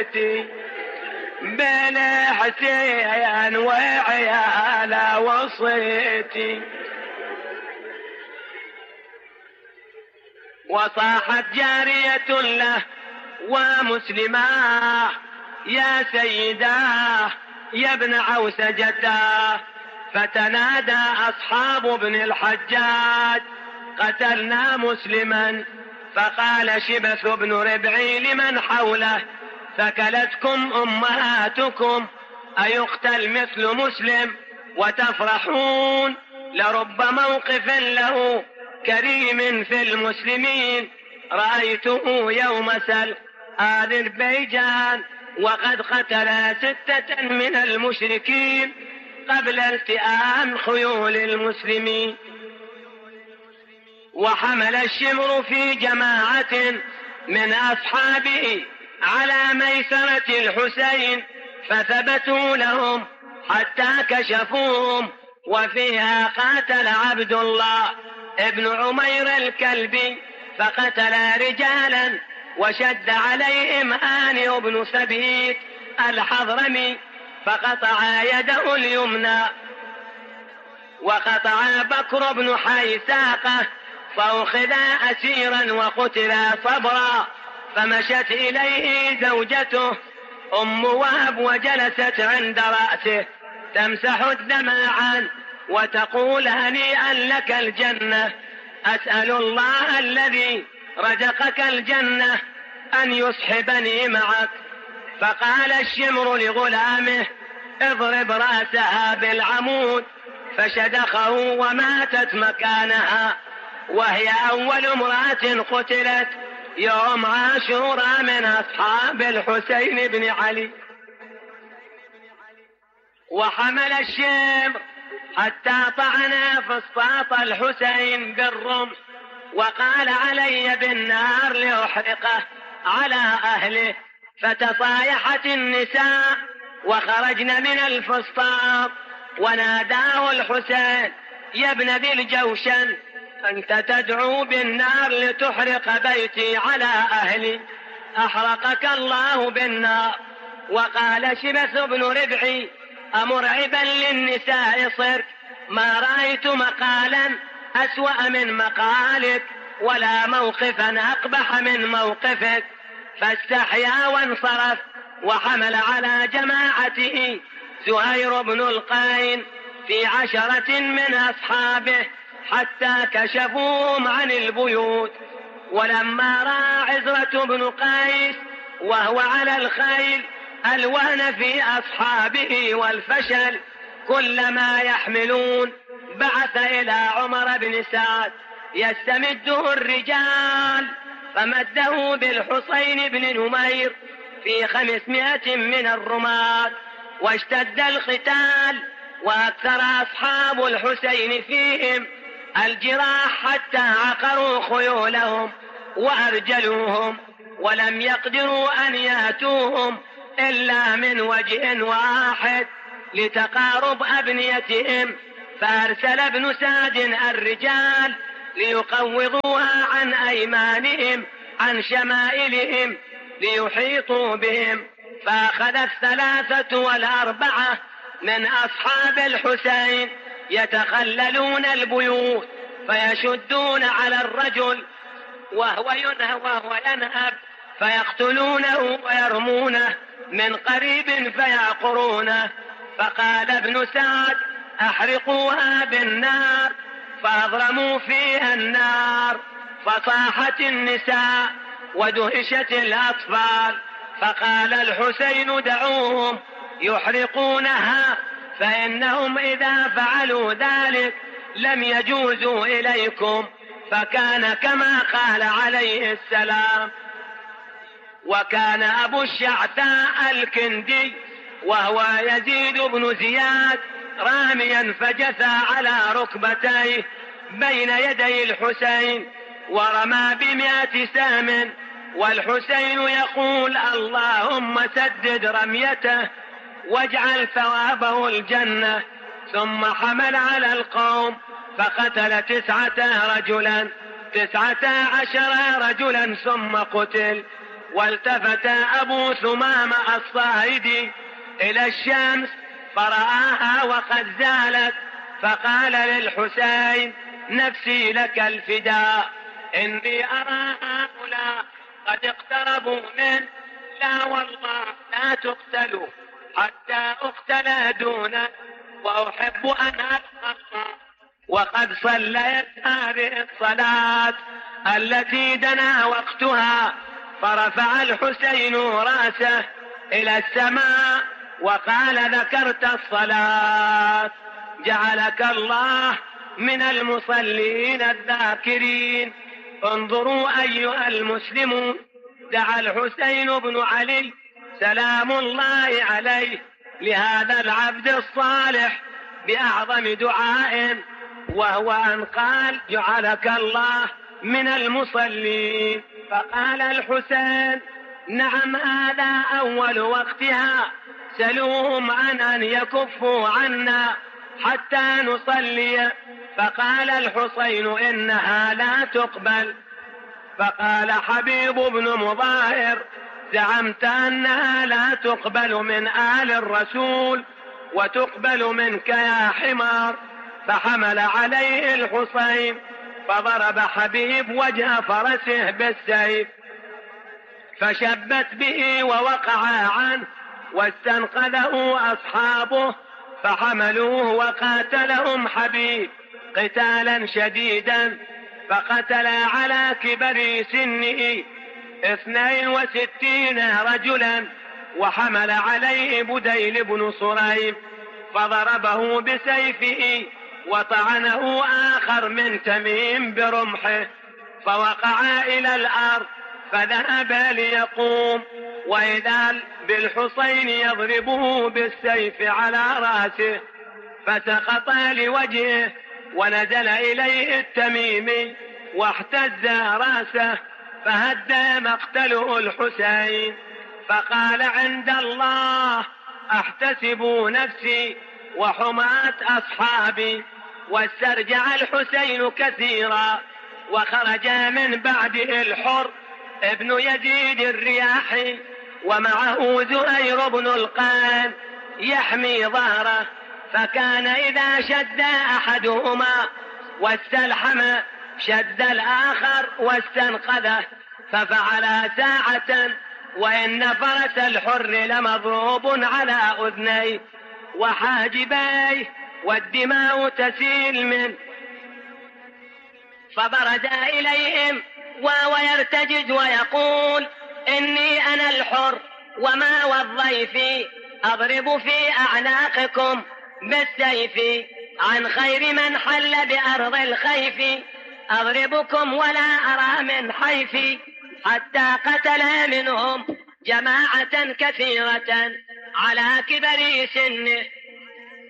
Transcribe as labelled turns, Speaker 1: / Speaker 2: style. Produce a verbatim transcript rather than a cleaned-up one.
Speaker 1: بين حسين وعياله وصيتي. وصاحت جارية له ومسلماه يا سيداه يا ابن عوسجتاه. فتنادى أصحاب ابن الحجاج قتلنا مسلما. فقال شبث بن ربعي لمن حوله ثكلتكم أمهاتكم أيقتل مثل مسلم وتفرحون؟ لرب موقف له كريم في المسلمين رأيته يوم سل آذربيجان وقد قتل ستة من المشركين قبل التئام خيول المسلمين. وحمل الشمر في جماعة من أصحابه على ميسرة الحسين فثبتوا لهم حتى كشفوهم. وفيها قاتل عبد الله ابن عمير الكلبي فقتل رجالا وشد عليهم هانئ بن ثبيت الحضرمي فقطع يده اليمنى. وقطع بكر بن حيساقه فأخذ أسيرا وقتل صبرا. فمشت إليه زوجته أم وهب وجلست عند رأسه تمسح الدمع وتقول هنيئا لك الجنة. أسأل الله الذي رزقك الجنة أن يصحبني معك. فقال الشمر لغلامه اضرب رأسها بالعمود فشدخه وماتت مكانها. وهي أول امرأة قتلت يوم عاشوراء من أصحاب الحسين بن علي. وحمل الشمر حتى طعن فسطاط الحسين بالرمح وقال علي بالنار لأحرقه على أهله. فتصايحت النساء وخرجن من الفسطاط وناداه الحسين يا ابن ذي الجوشن أنت تدعو بالنار لتحرق بيتي على أهلي أحرقك الله بالنار. وقال شبث بن ربعي أمرعبا للنساء صرت ما رأيت مقالا أسوأ من مقالك ولا موقفا أقبح من موقفك. فاستحيا وانصرف وحمل على جماعته زهير بن القين في عشرة من أصحابه حتى كشفوهم عن البيوت. ولما رأى عزرة بن قيس وهو على الخيل الوهن في أصحابه والفشل كلما يحملون بعث إلى عمر بن سعد يستمده الرجال فمده بالحصين بن نمير في خمسمائة من الرماة. واشتد القتال وأكثر أصحاب الحسين فيهم الجراح حتى عقروا خيولهم وأرجلوهم ولم يقدروا أن يأتوهم إلا من وجه واحد لتقارب أبنيتهم. فأرسل ابن سعد الرجال ليقوضوها عن أيمانهم عن شمائلهم ليحيطوا بهم. فأخذ الثلاثة والأربعة من أصحاب الحسين يتخللون البيوت فيشدون على الرجل وهو ينهب وهو ينهب فيقتلونه ويرمونه من قريب فيعقرونه. فقال ابن سعد أحرقوها بالنار فأضرموا فيها النار فصاحت النساء ودهشت الأطفال. فقال الحسين دعوهم يحرقونها فإنهم إذا فعلوا ذلك لم يجوزوا إليكم. فكان كما قال عليه السلام. وكان أبو الشعثاء الكندي وهو يزيد بن زياد راميا فجثى على ركبتيه بين يدي الحسين ورمى بمئة سهم والحسين يقول اللهم سدد رميته واجعل ثوابه الجنة. ثم حمل على القوم فقتل تسعة رجلا تسعة عشر رجلا ثم قتل. والتفت أبو ثمامة الصائدي إلى الشمس فرآها وقد زالت، فقال للحسين: نفسي لك الفداء، إني أرى هؤلاء قد اقتربوا منه، لا والله لا تقتلوا حتى أقتل دونه، وأحب أن ألقى وقد صليت هذه الصلاة التي دنا وقتها. فرفع الحسين رأسه إلى السماء وقال: ذكرت الصلاة، جعلك الله من المصلين الذاكرين. انظروا أيها المسلمون، دعا الحسين بن علي سلام الله عليه لهذا العبد الصالح بأعظم دعاء، وهو أن قال: جعلك الله من المصلين. فقال الحسين: نعم، هذا أول وقتها، سلوهم عن أن يكفوا عنا حتى نصلي. فقال الحسين: إنها لا تقبل. فقال حبيب بن مظاهر: زعمت أنها لا تقبل من آل الرسول وتقبل منك يا حمار. فحمل عليه الحسين فضرب حبيب وجه فرسه بالسيف، فشبت به ووقع عنه، واستنقذه أصحابه فحملوه وقاتلهم حبيب قتالا شديدا، فقتل على كبر سنه اثنين وستين رجلا، وحمل عليه بديل بن صريم فضربه بسيفه، وطعنه آخر من تميم برمحه، فوقع إلى الأرض فذهب ليقوم، وإذا بالحسين يضربه بالسيف على رأسه، فسقط لوجهه ونزل إليه التميمي واحتز رأسه، فهدى مقتله الحسين، فقال: عند الله أحتسب نفسي وحماة أصحابي. واسترجع الحسين كثيرا، وخرج من بعده الحر ابن يزيد الرياحي، ومعه زهير بن القان يحمي ظهره، فكان إذا شد أحدهما واستلحم شد الآخر واستنقذه، ففعل ساعة، وإن فرس الحر لمضروب على أذنيه وحاجبيه والدماء تسيل منه، فبرز إليهم وهو يرتجز ويقول: إني أنا الحر وما والضيف، أضرب في أعناقكم بالسيف، عن خير من حل بأرض الخيف، أضربكم ولا أرى من حيفي، حتى قتل منهم جماعة كثيرة على كبر سنه،